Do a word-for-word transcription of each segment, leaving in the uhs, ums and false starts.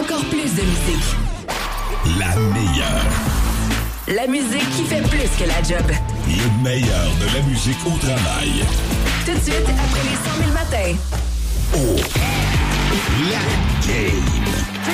encore plus de musique. La meilleure. La musique qui fait plus que la job. Le meilleur de la musique au travail. Tout de suite, après les cent mille matins. Oh! La game.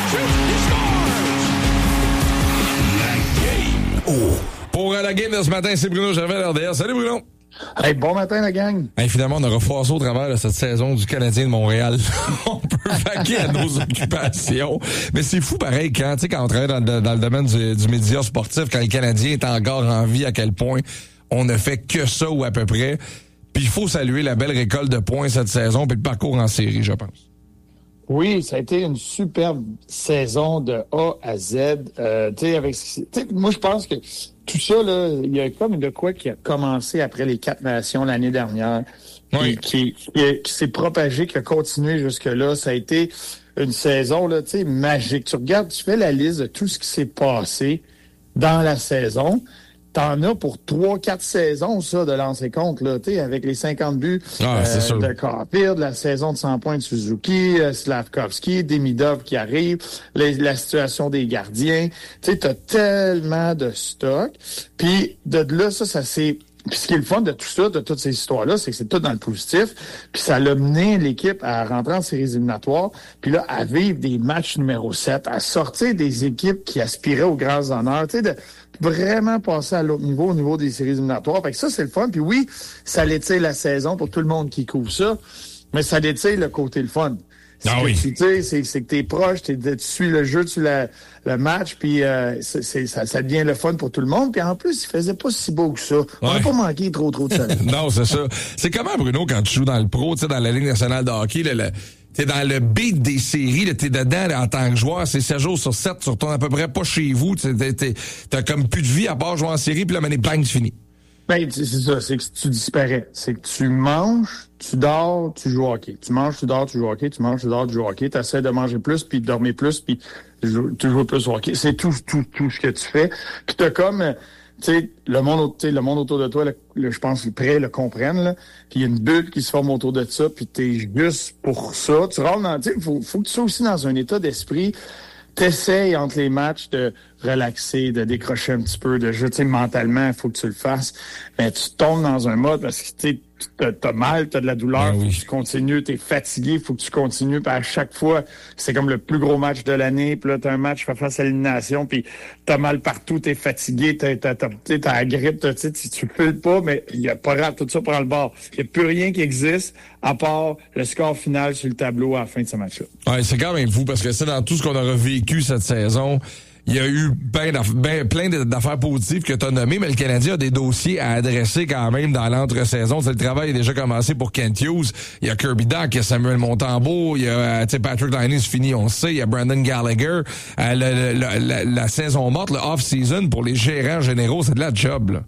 La game. Oh! Pour euh, la game de ce matin, c'est Bruno Gervais à R D S. Salut Bruno! Hey, bon matin, la gang! Hey, finalement, on aura foiré au travers de cette saison du Canadien de Montréal. On peut vaquer à nos occupations. Mais c'est fou pareil quand, tu sais, quand on travaille dans, dans le domaine du, du média sportif, quand le Canadien est encore en vie, à quel point on ne fait que ça ou à peu près. Puis il faut saluer la belle récolte de points cette saison puis le parcours en série, je pense. Oui, ça a été une superbe saison de A à Z. Euh, tu sais, avec, t'sais, moi, je pense que tout ça, là, il y a comme de quoi qui a commencé après les quatre nations l'année dernière, oui. qui, qui, qui, qui s'est propagé, qui a continué jusque-là. Ça a été une saison, là, tu sais, magique. Tu regardes, tu fais la liste de tout ce qui s'est passé dans la saison. T'en as pour trois, quatre saisons, ça, de lancer compte, là, tu sais, avec les cinquante buts ah, euh, de Caulfield, la saison de cent points de Suzuki, euh, Slavkovski, Demidov qui arrive, les, la situation des gardiens. Tu sais, t'as tellement de stock. Puis, de là, ça, ça s'est... Puis ce qui est le fun de tout ça, de toutes ces histoires-là, c'est que c'est tout dans le positif. Puis ça l'a mené l'équipe à rentrer en séries éliminatoires, puis là, à vivre des matchs numéro sept, à sortir des équipes qui aspiraient aux grands honneurs, tu sais, de vraiment passer à l'autre niveau, au niveau des séries éliminatoires. Fait que ça, c'est le fun. Puis oui, ça l'étire la saison pour tout le monde qui couvre ça, mais ça l'étire le côté le fun. Ah oui. Tu sais, c'est, c'est que t'es proche, t'es, tu suis le jeu, tu suis la, le match, puis euh, c'est, c'est, ça, ça devient le fun pour tout le monde. Puis en plus, il faisait pas si beau que ça. On n'a ouais. pas manqué trop, trop de soleil. Non, c'est ça. C'est comment, Bruno, quand tu joues dans le pro, tu sais, dans la Ligue nationale de hockey, là, le, t'es dans le beat des séries, là, t'es dedans là, en tant que joueur, c'est sept jours sur sept, tu retournes à peu près pas chez vous, t'es, t'es, t'as comme plus de vie à part jouer en série, puis là, maintenant, bang, c'est fini. Ben, c'est ça, c'est que tu disparais. C'est que tu manges, tu dors, tu joues au hockey. Tu manges, tu dors, tu joues au hockey. Tu manges, tu dors, tu joues au hockey. Tu essaies de manger plus, puis de dormir plus, puis tu joues plus au hockey. C'est tout, tout, tout ce que tu fais. Puis t'as comme, tu sais, le monde, tu sais, le monde autour de toi, le, le, je pense, les prêts le comprennent, là. Puis il y a une bulle qui se forme autour de ça, puis t'es juste pour ça. Tu rentres dans, tu sais, faut, faut que tu sois aussi dans un état d'esprit. T'essayes entre les matchs de relaxer, de décrocher un petit peu de jeu. Tu sais, mentalement, il faut que tu le fasses. Mais tu tombes dans un mode parce que tu sais, t'as mal, t'as de la douleur, ben faut oui. que tu continues, t'es fatigué, faut que tu continues. Puis à chaque fois, c'est comme le plus gros match de l'année. Puis là, t'as un match face à l'élimination, puis t'as mal partout, t'es fatigué, t'as, t'as, t'as, t'as, t'as la grippe, tu sais, tu files pas, mais il y a pas grave, tout ça prend le bord. Il y a plus rien qui existe à part le score final sur le tableau à la fin de ce match-là. Ouais, c'est quand même fou parce que c'est dans tout ce qu'on aura vécu cette saison. Il y a eu ben, ben, plein d'affaires positives que tu as nommées, mais le Canadien a des dossiers à adresser quand même dans l'entre-saison. T'sais, le travail est déjà commencé pour Kent Hughes. Il y a Kirby Dach, il y a Samuel Montembeault, il y a Patrick Laine, c'est fini, on sait. Il y a Brandon Gallagher. Euh, le, le, la, la saison morte, le off-season, pour les gérants généraux, c'est de la job, là.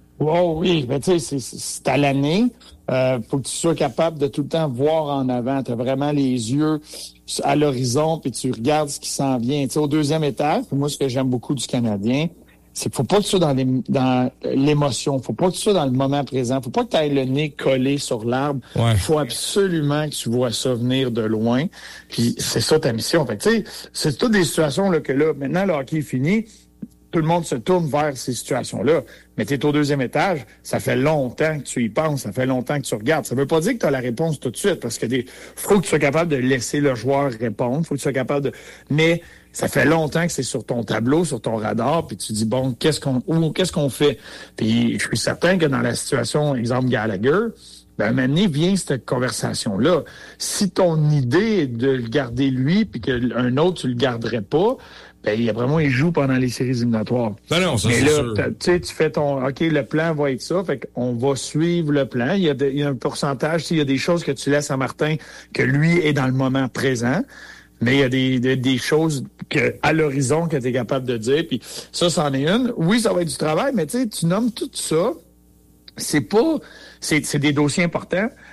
Oh oui, mais tu sais, c'est, c'est à l'année. Euh, faut que tu sois capable de tout le temps voir en avant. Tu as vraiment les yeux à l'horizon, puis tu regardes ce qui s'en vient. Tu sais, au deuxième étage, moi, ce que j'aime beaucoup du Canadien, c'est qu'il faut pas que tu sois dans, les, dans l'émotion. Faut pas que tu sois dans le moment présent. Faut pas que tu aies le nez collé sur l'arbre. Ouais. Faut absolument que tu vois ça venir de loin. Puis c'est ça ta mission. Fait que, tu sais, c'est toutes des situations là, que là, maintenant, le hockey est fini. Tout le monde se tourne vers ces situations-là. Mais tu es au deuxième étage, ça fait longtemps que tu y penses, ça fait longtemps que tu regardes. Ça veut pas dire que tu as la réponse tout de suite, parce que des faut que tu sois capable de laisser le joueur répondre, faut que tu sois capable de... Mais ça fait longtemps que c'est sur ton tableau, sur ton radar, puis tu dis, bon, qu'est-ce qu'on ou qu'est-ce qu'on fait? Puis je suis certain que dans la situation, exemple Gallagher, ben, à un moment donné, vient cette conversation-là. Si ton idée est de le garder lui, puis qu'un autre, tu le garderais pas, ben, après moi, il joue pendant les séries éliminatoires. Ben non, ça, mais c'est là, sûr. tu sais, tu fais ton, OK, le plan va être ça, fait qu'on va suivre le plan. Il y a, de, il y a un pourcentage, il y a des choses que tu laisses à Martin, que lui est dans le moment présent. Mais il y a des, des, des choses que à l'horizon que tu es capable de dire. Puis ça, c'en est une. Oui, ça va être du travail, mais tu sais, tu nommes tout ça. C'est pas... C'est, c'est des dossiers importants,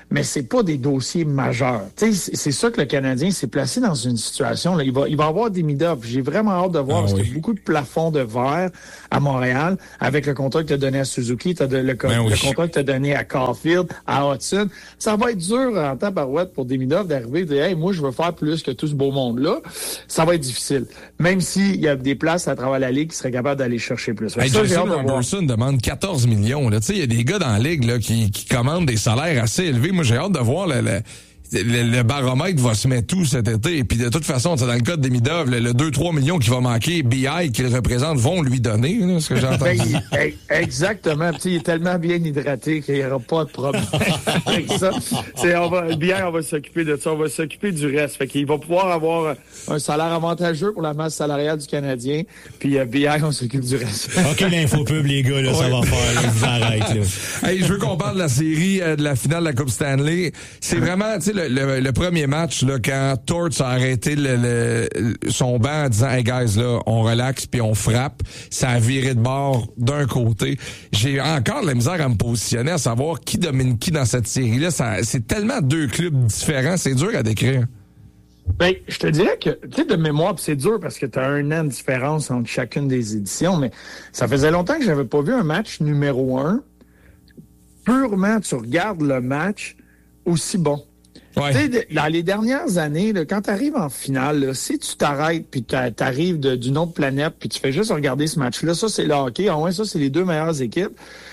mais c'est pas des dossiers majeurs. Tu sais, c'est ça que le Canadien s'est placé dans une situation, là. Il va, il va avoir des Midov. J'ai vraiment hâte de voir, ah, parce oui. qu'il y a beaucoup de plafonds de verre à Montréal, avec le contrat que tu as donné à Suzuki, t'as de, le, ben le oui. contrat que tu as donné à Caulfield, à Hudson. Ça va être dur en tabarouette pour Demidov d'arriver et de dire, hey, moi, je veux faire plus que tout ce beau monde-là. Ça va être difficile. Même s'il y a des places à travers la Ligue qui seraient capables d'aller chercher plus. Hey, ça, Jason Anderson demande quatorze millions, là. Tu sais, il y a des gars dans la Ligue, là, qui, qui commandent des salaires assez élevés. Moi, j'ai hâte de voir le, le, le, le baromètre va se mettre tout cet été. Et puis, de toute façon, dans le cas de Demidov, le, le deux trois millions qui va manquer, B I qu'il représente vont lui donner, là, ce que j'entends. Ben, il, exactement. Puis, il est tellement bien hydraté qu'il n'y aura pas de problème avec ça. C'est, on va, B I, on va s'occuper de ça. On va s'occuper du reste. Fait qu'il va pouvoir avoir un salaire avantageux pour la masse salariale du Canadien. Puis, euh, B I, on s'occupe du reste. OK, l'info pub, les gars, là, ouais. ça va faire. Là, vous arrête, là. Hey, je veux qu'on parle de la série, euh, de la finale de la Coupe Stanley. C'est vraiment, tu sais, Le, le, le premier match, là, quand Torts a arrêté le, le, son banc en disant « Hey guys, là, on relaxe puis on frappe », ça a viré de bord d'un côté. J'ai encore de la misère à me positionner, à savoir qui domine qui dans cette série-là. Ça, c'est tellement deux clubs différents, c'est dur à décrire. Ben, je te dirais que, tu sais, de mémoire, pis c'est dur parce que tu as un an de différence entre chacune des éditions, mais ça faisait longtemps que j'avais pas vu un match numéro un. Purement, tu regardes le match aussi bon. Ouais. Tu sais, dans les dernières années, là, quand tu arrives en finale, là, si tu t'arrêtes puis tu arrives d'une autre planète puis tu fais juste regarder ce match-là, ça, c'est le hockey. En moins, ça, c'est les deux meilleures équipes.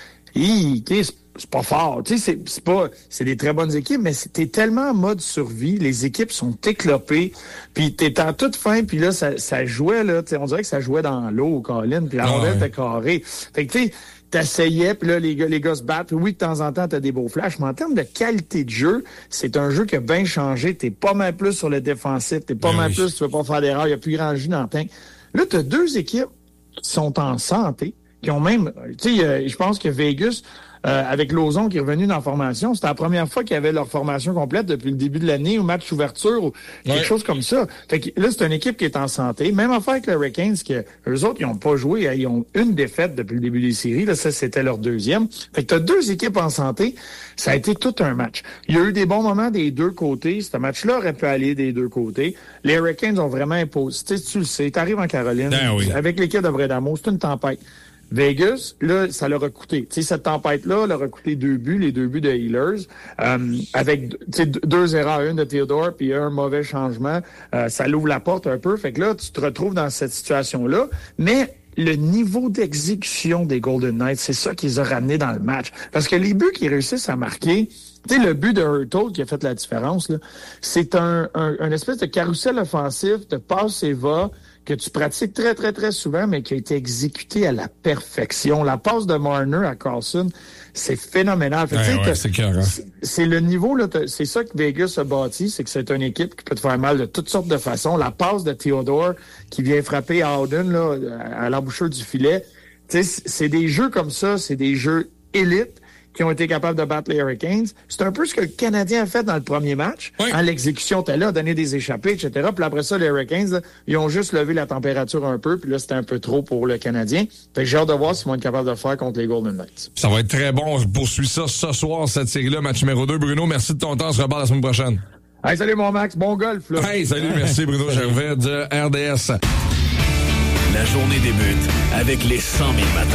Et, tu sais, c'est pas fort. Tu sais, c'est pas, c'est des très bonnes équipes, mais t'es tellement en mode survie. Les équipes sont éclopées. Puis t'es en toute fin. Puis là, ça, ça jouait, là. Tu sais, on dirait que ça jouait dans l'eau, Colin. Puis la rondelle était carrée. Fait que, tu sais, t'essayais, puis là, les gars, les gars se battent. Oui, de temps en temps, t'as des beaux flashs, mais en termes de qualité de jeu, c'est un jeu qui a bien changé. T'es pas mal plus sur le défensif. T'es pas ben mal oui. plus, tu veux pas faire d'erreur. Il y a plus grand jus dans le tank. Là, t'as deux équipes qui sont en santé, qui ont même, tu sais, je pense que Vegas, euh, avec Lauzon qui est revenu dans la formation, c'était la première fois qu'ils avaient leur formation complète depuis le début de l'année, au match ouverture, ou quelque ouais. chose comme ça. Fait que là, c'est une équipe qui est en santé. Même affaire avec les Hurricanes, que eux autres, ils n'ont pas joué, ils ont une défaite depuis le début des séries. Là, ça, c'était leur deuxième. Fait que t'as deux équipes en santé. Ça a été tout un match. Il y a eu des bons moments des deux côtés. Ce match-là aurait pu aller des deux côtés. Les Hurricanes ont vraiment imposé. Tu sais, tu le sais, t'arrives en Caroline, ben oui. avec l'équipe de Bredamo, c'est une tempête. Vegas, là, ça leur a coûté. Tu sais, cette tempête-là leur a coûté deux buts, les deux buts de Healers, euh, avec deux erreurs, une de Theodore puis un mauvais changement. Euh, ça l'ouvre la porte un peu. Fait que là, tu te retrouves dans cette situation-là. Mais le niveau d'exécution des Golden Knights, c'est ça qui les a ramenés dans le match. Parce que les buts qu'ils réussissent à marquer, tu sais, le but de Hurtle qui a fait la différence, là, c'est un, un, un espèce de carrousel offensif de passe et va que tu pratiques très, très, très souvent, mais qui a été exécuté à la perfection. La passe de Marner à Carlson, c'est phénoménal. Fait, ouais, ouais, c'est clair, hein? C'est le niveau, là, c'est ça que Vegas a bâti, c'est que c'est une équipe qui peut te faire mal de toutes sortes de façons. La passe de Theodore qui vient frapper à Howden, là, à l'embouchure du filet, tu sais, c'est des jeux comme ça, c'est des jeux élites qui ont été capables de battre les Hurricanes. C'est un peu ce que le Canadien a fait dans le premier match. Oui. Hein, l'exécution était là, donné des échappées, et cetera. Puis après ça, les Hurricanes, là, ils ont juste levé la température un peu, puis là, c'était un peu trop pour le Canadien. Fait que j'ai hâte de voir s'ils vont être capables de le faire contre les Golden Knights. Ça va être très bon. Je poursuis ça ce soir, cette série-là, match numéro deux. Bruno, merci de ton temps. On se reparle la semaine prochaine. Hey, salut mon Max. Bon golf, là. Hey, salut, merci Bruno Gervais de R D S. La journée débute avec les cent mille matins.